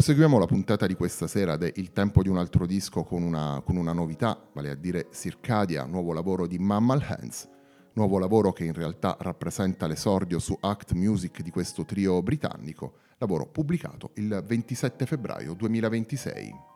proseguiamo la puntata di questa sera de Il tempo di un altro disco con una novità, vale a dire Circadia, nuovo lavoro di Mammal Hands, nuovo lavoro che in realtà rappresenta l'esordio su Act Music di questo trio britannico, lavoro pubblicato il 27 febbraio 2026.